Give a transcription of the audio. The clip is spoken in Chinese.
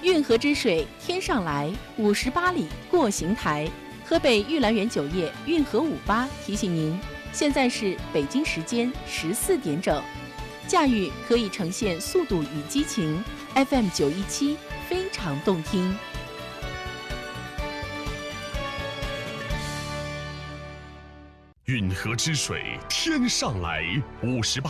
运河之水天上来，58里过邢台。河北玉兰园酒业运河58提醒您，现在是北京时间14点整，驾驭可以呈现速度与激情。FM 917非常动听。 运河之水天上来，58